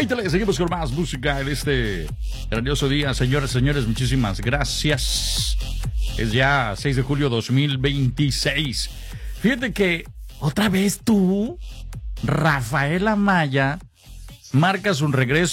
Seguimos con más música en este grandioso día, señores, señores, muchísimas gracias. Es ya 6 de julio 2026. Fíjate que otra vez tú, Rafael Amaya, marcas un regreso